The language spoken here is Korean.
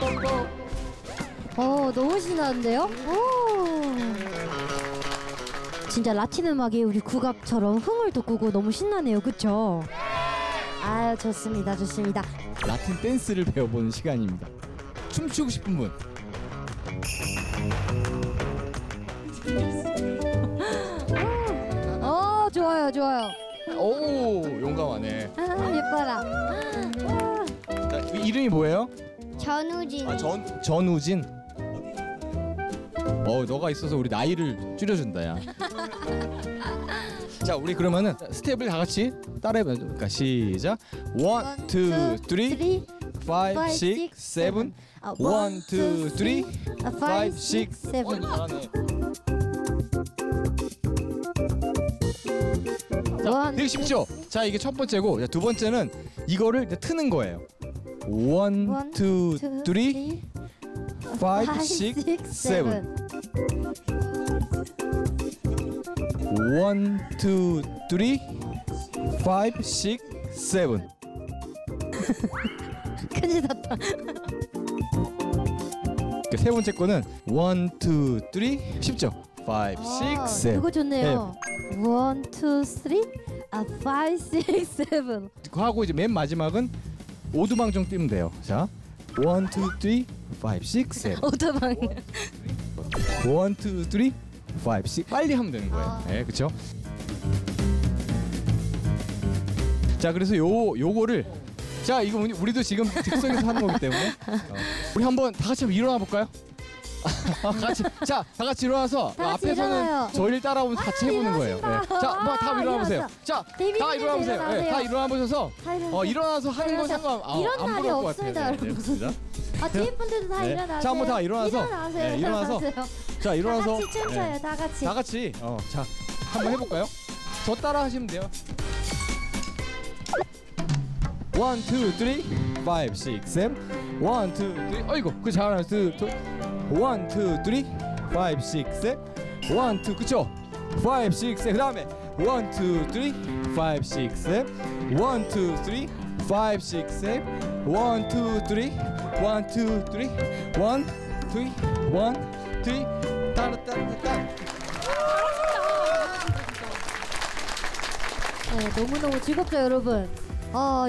너무 신나는데요? 진짜 라틴 음악이 우리 국악처럼 흥을 돋구고 너무 신나네요. 그쵸? 아유, 좋습니다. 좋습니다. 라틴 댄스를 배워보는 시간입니다. 춤추고 싶은 분. 좋아요, 좋아요. 오, 용감하네. 예뻐라. 자, 이름이 뭐예요? 전우진. 전우진. 너가 있어서 우리 나이를 줄여준다, 야. 자, 우리 그러면은 스텝을 다 같이 따라해봐요. 그러니까 시작. 1, 2, 3, 5, 6, 7. 1, 2, 3, 5, 6, 7. 잘하네. 자, 되게 쉽죠? 자, 이게 첫 번째고, 두 번째는 이거를 이제 트는 거예요. 1, 2, 3, 5, 6, 7. 1, 2, 3, 5, 6, 7. 큰일 났다. 세 번째 거는 1, 2, 3 쉽죠? 5, 6, 7. 그거 좋네요. 1, 2, 3, 5, 6, 7. 하고 이제 맨 마지막은 오두방정 뛰면 돼요. 자, 1, 2, 3, 5, 6, 7. 오토방. 1, 2, 3, 5, 6. 빨리 하면 되는 거예요. 네, 그렇죠? 자, 그래서 요거를 자, 이거 우리도 지금 즉석에서 하는 거기 때문에 우리 한번 다 같이 한번 일어나 볼까요? 같이 자, 다 같이 일어나서 다 같이 앞에서는 일어나요. 저희를 따라오면서 같이 해보는 거예요. 네. 자, 뭐 다 일어나 보세요. 자, 다 일어나 보세요. 네, 다 일어나 보셔서 일어나서 하는 건 상관 이런 안 날이 부러울 것 없습니다, 같아요. 여러분. 네, 뒤에 분들도 다 네. 일어나세요. 자, 한번 다 일어나서. 일어나세요. 네, 일어나서. 자, 일어나서. 다 같이 춤춰요. 다 같이. 다 같이 자, 한번 해볼까요? 저 따라 하시면 돼요. 1, 2, 3, 5, 6, 7. 1, 2, 3. 어이구, 그 잘하네. 1, 2, 3, 5, 6, 7. 1, 2, 그쵸? 5, 6, 7. 그 다음에 1, 2, 3, 5, 6, 7. 1, 2, 3, 5, 6, 7. 1, 2, 3, 1, 2, 3, 1, 2, 3. 따라따라따. 네, 너무너무 즐겁죠, 여러분.